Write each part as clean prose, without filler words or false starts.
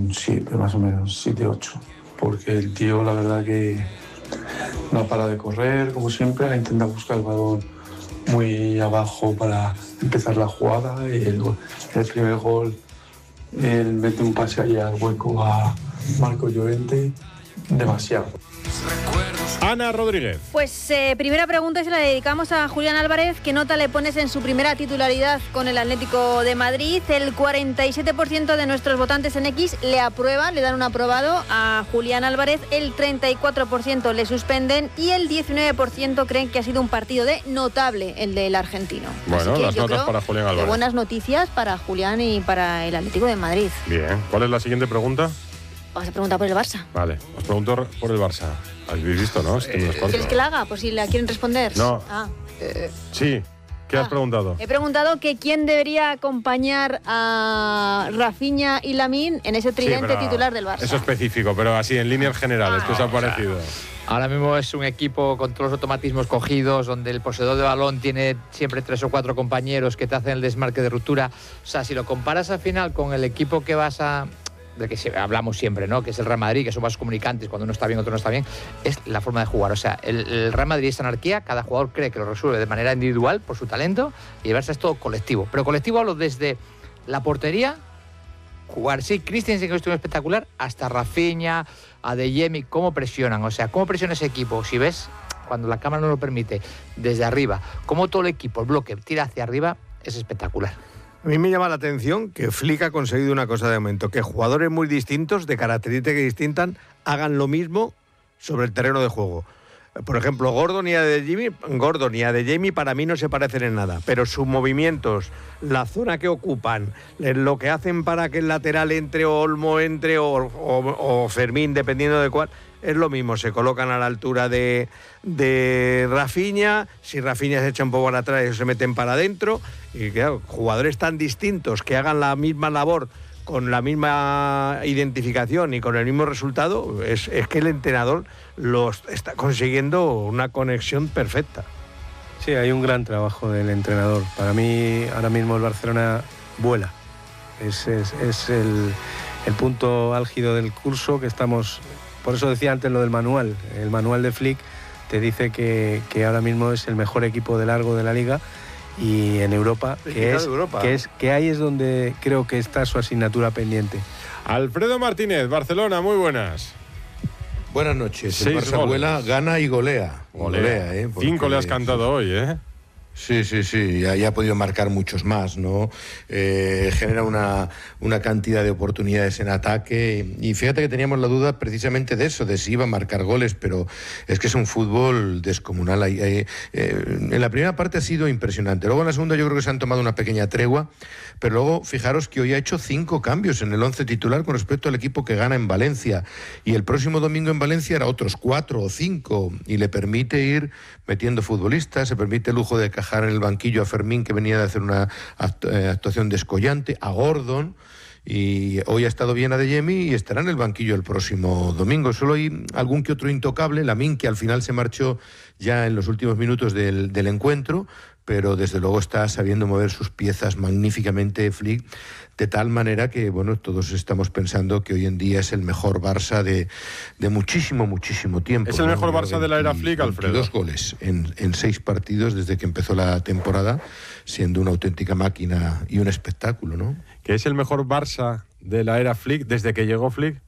un 7, más o menos, 7-8. Porque el tío, la verdad que no para de correr, como siempre, intenta buscar el balón muy abajo para empezar la jugada. El primer gol, él mete un pase ahí al hueco a Marco Llorente, demasiado. Ana Rodríguez. Pues primera pregunta se la dedicamos a Julián Álvarez. ¿Qué nota le pones en su primera titularidad con el Atlético de Madrid? El 47% de nuestros votantes en X le aprueban, le dan un aprobado a Julián Álvarez, el 34% le suspenden y el 19% creen que ha sido un partido notable el del argentino. Bueno, las notas para Julián Álvarez. Buenas noticias para Julián y para el Atlético de Madrid. Bien, ¿cuál es la siguiente pregunta? Vas a preguntar por el Barça. Vale, os pregunto por el Barça. ¿Habéis visto, no? ¿Quieres que la haga? Por si la quieren responder. No. Sí. ¿Qué has preguntado? He preguntado que quién debería acompañar a Rafinha y Lamine en ese tridente titular del Barça. Eso específico, pero así en líneas generales, ¿qué os ha parecido? Ahora mismo es un equipo con todos los automatismos cogidos, donde el poseedor de balón tiene siempre 3 o 4 compañeros que te hacen el desmarque de ruptura. O sea, si lo comparas al final con el equipo que vas a... del que hablamos siempre, ¿no? Que es el Real Madrid, que son más comunicantes, cuando uno está bien, otro no está bien, es la forma de jugar. O sea, el Real Madrid es anarquía, cada jugador cree que lo resuelve de manera individual por su talento, y el Barça es todo colectivo. Pero colectivo hablo desde la portería, jugar, sí, Christensen, que estuvo espectacular, hasta Rafinha, Adeyemi, cómo presionan. O sea, cómo presiona ese equipo. Si ves, cuando la cámara no lo permite, desde arriba, cómo todo el equipo, el bloque, tira hacia arriba, es espectacular. A mí me llama la atención que Flick ha conseguido una cosa de momento, que jugadores muy distintos, de características distintas, hagan lo mismo sobre el terreno de juego. Por ejemplo, Gordon y Adeyemi para mí no se parecen en nada, pero sus movimientos, la zona que ocupan, lo que hacen para que el lateral entre o Olmo entre o Fermín, dependiendo de cuál, es lo mismo. Se colocan a la altura de Rafinha, si Rafinha se echa un poco para atrás, ellos se meten para adentro, y claro, jugadores tan distintos que hagan la misma labor con la misma identificación y con el mismo resultado, es que el entrenador está consiguiendo una conexión perfecta. Sí, hay un gran trabajo del entrenador. Para mí, ahora mismo el Barcelona vuela. Es el punto álgido del curso que estamos... Por eso decía antes lo del manual. El manual de Flick te dice que ahora mismo es el mejor equipo de largo de la Liga y en Europa, que ahí es donde creo que está su asignatura pendiente. Alfredo Martínez, Barcelona, muy buenas. Buenas noches. 6 el Barça goles. Vuela, gana y golea. Golea, 5 le has cantado hoy, ¿eh? Sí, ya ha podido marcar muchos más, ¿no? Genera una cantidad de oportunidades en ataque y fíjate que teníamos la duda precisamente de eso, de si iba a marcar goles, pero es que es un fútbol descomunal. En la primera parte ha sido impresionante, luego en la segunda yo creo que se han tomado una pequeña tregua, pero luego fijaros que hoy ha hecho 5 cambios en el 11 titular con respecto al equipo que gana en Valencia, y el próximo domingo en Valencia hará otros 4 o 5 y le permite ir metiendo futbolistas, se permite el lujo de cajar en el banquillo a Fermín, que venía de hacer una actuación descollante, a Gordon, y hoy ha estado bien Adeyemi y estará en el banquillo el próximo domingo. Solo hay algún que otro intocable, Lamine, que al final se marchó ya en los últimos minutos del encuentro, pero desde luego está sabiendo mover sus piezas magníficamente Flick, de tal manera que, bueno, todos estamos pensando que hoy en día es el mejor Barça de muchísimo, muchísimo tiempo. ¿Es el mejor Barça de la era Flick, Alfredo? 2 goles en 6 partidos desde que empezó la temporada, siendo una auténtica máquina y un espectáculo, ¿no? ¿Que es el mejor Barça de la era Flick desde que llegó Flick?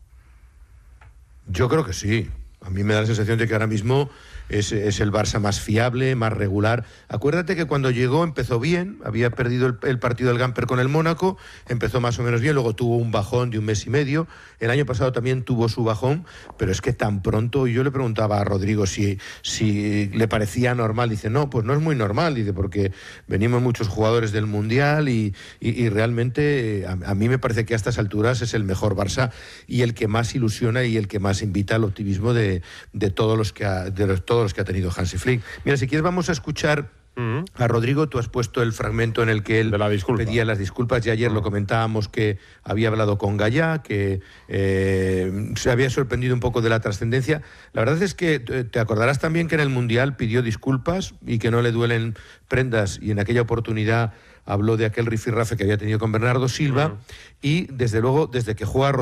Yo creo que sí. A mí me da la sensación de que ahora mismo es el Barça más fiable, más regular. Acuérdate que cuando llegó empezó bien, había perdido el partido del Gamper con el Mónaco, empezó más o menos bien, luego tuvo un bajón de 1 mes y medio, el año pasado también tuvo su bajón, pero es que tan pronto, yo le preguntaba a Rodrigo si le parecía normal, dice, no, pues no es muy normal, dice, porque venimos muchos jugadores del Mundial y realmente a mí me parece que a estas alturas es el mejor Barça y el que más ilusiona y el que más invita al optimismo de todos los que ha tenido Hansi Flick. Mira, si quieres vamos a escuchar a Rodrigo. Tú has puesto el fragmento en el que él pedía las disculpas, y ayer lo comentábamos que había hablado con Gallá, que se había sorprendido un poco de la trascendencia. La verdad es que te acordarás también que en el Mundial pidió disculpas y que no le duelen prendas, y en aquella oportunidad habló de aquel rifirrafe que había tenido con Bernardo Silva, y desde luego, desde que juega